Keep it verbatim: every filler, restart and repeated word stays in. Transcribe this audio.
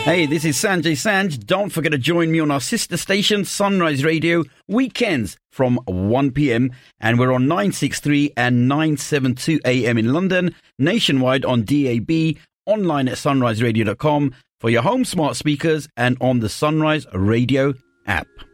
Hey, this is Sanjay Sanj. Don't forget to join me on our sister station, Sunrise Radio, weekends from one p.m. And we're on nine sixty-three and nine seventy-two A M in London, nationwide on D A B, online at sunrise radio dot com for your home smart speakers and on the Sunrise Radio app.